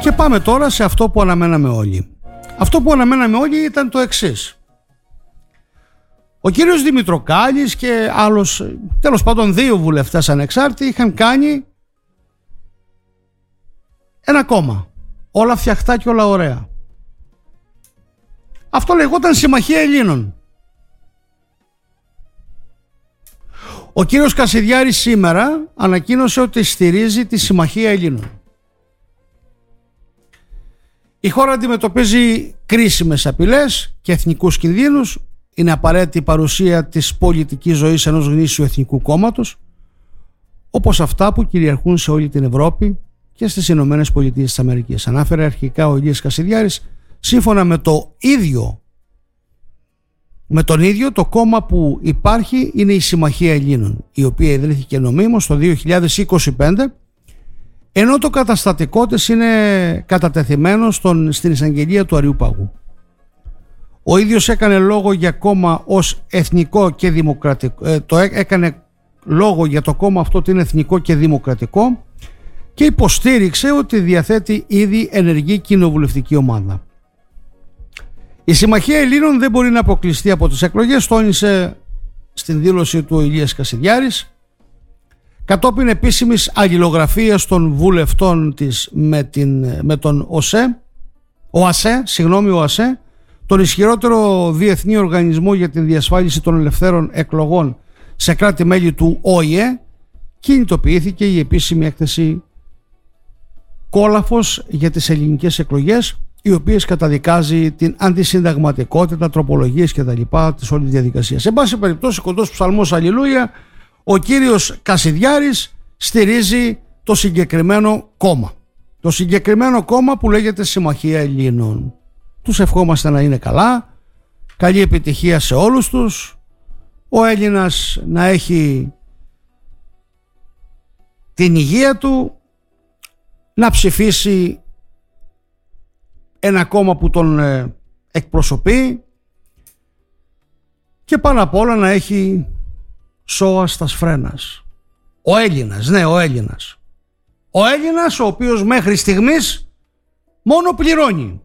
Και πάμε τώρα σε αυτό που αναμέναμε όλοι. Αυτό που αναμέναμε όλοι ήταν το εξής. Ο κύριος Δημητροκάλης και άλλος, τέλος πάντων 2 βουλευτές ανεξάρτητοι, είχαν κάνει ένα κόμμα. Όλα φτιαχτά και όλα ωραία. Αυτό λεγόταν Συμμαχία Ελλήνων. Ο κύριος Κασιδιάρης σήμερα ανακοίνωσε ότι στηρίζει τη Συμμαχία Ελλήνων. Η χώρα αντιμετωπίζει κρίσιμες απειλές και εθνικούς κινδύνους. Είναι απαραίτητη η παρουσία της πολιτικής ζωής ενός γνήσιου εθνικού κόμματος, όπως αυτά που κυριαρχούν σε όλη την Ευρώπη και στις Ηνωμένες Πολιτείες της Αμερικής. Ανάφερε αρχικά ο Ηλίας Κασιδιάρης, σύμφωνα με τον ίδιο το κόμμα που υπάρχει είναι η Συμμαχία Ελλήνων, η οποία ιδρύθηκε νομίμως το 2025, ενώ το καταστατικό της είναι κατατεθειμένο στην εισαγγελία του Αριουπάγου. Ο ίδιος έκανε λόγο για κόμμα ως εθνικό και δημοκρατικό, έκανε λόγο για το κόμμα αυτό ότι είναι εθνικό και δημοκρατικό και υποστήριξε ότι διαθέτει ήδη ενεργή κοινοβουλευτική ομάδα. Η Συμμαχία Ελλήνων δεν μπορεί να αποκλειστεί από τις εκλογές, τόνισε στην δήλωση του ο Ηλίας Κασιδιάρης, κατόπιν επίσημης αλληλογραφίας των βουλευτών της με τον ΟΑΣΕ, τον ισχυρότερο διεθνή οργανισμό για την διασφάλιση των ελευθέρων εκλογών σε κράτη-μέλη του ΟΗΕ. Κινητοποιήθηκε η επίσημη έκθεση Κόλαφος για τις ελληνικές εκλογές, οι οποίες καταδικάζει την αντισυνταγματικότητα, τροπολογίες και τα λοιπά της όλης διαδικασίας. Σε πάση περιπτώσει, κοντός ψαλμός αλληλούια, ο κύριος Κασιδιάρης στηρίζει το συγκεκριμένο κόμμα. Το συγκεκριμένο κόμμα που λέγεται Συμμαχία Ελλήνων. Τους ευχόμαστε να είναι καλά, καλή επιτυχία σε όλους τους, ο Έλληνας να έχει την υγεία του, να ψηφίσει ένα κόμμα που τον εκπροσωπεί και πάνω απ' όλα να έχει σώα στα σφρένας. Ο Έλληνας, ναι, ο Έλληνας. Ο Έλληνας ο οποίος μέχρι στιγμής μόνο πληρώνει.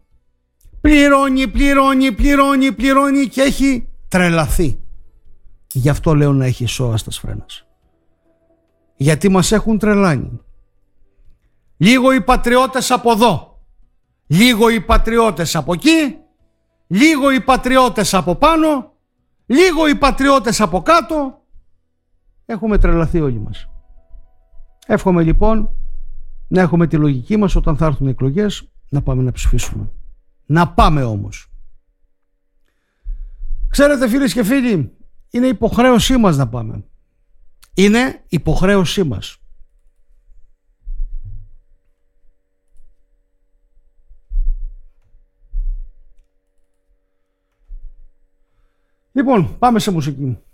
Πληρώνει και έχει τρελαθεί. Γι' αυτό λέω να έχει σώα στα σφρένας. Γιατί μας έχουν τρελάνει. Λίγο οι πατριώτες από εδώ, λίγο οι πατριώτες από εκεί, λίγο οι πατριώτες από πάνω, λίγο οι πατριώτες από κάτω. Έχουμε τρελαθεί όλοι μας. Εύχομαι λοιπόν να έχουμε τη λογική μας όταν θα έρθουν οι εκλογές, να πάμε να ψηφίσουμε. Να πάμε όμως. Ξέρετε φίλες και φίλοι, είναι υποχρέωσή μας να πάμε. Είναι υποχρέωσή μας. Λοιπόν, πάμε σε μουσική.